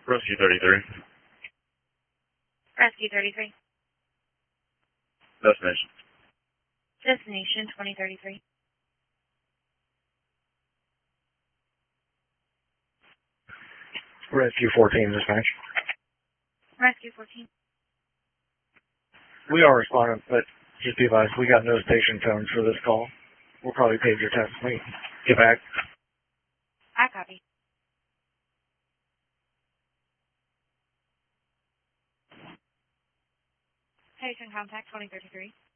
Rescue 33. Rescue 33. Destination. Destination 2033. Rescue 14, dispatch. Rescue 14. We are responding, but just be advised, we got no station tones for this call. We'll probably page your text. We get back. I copy. Station contact 2033.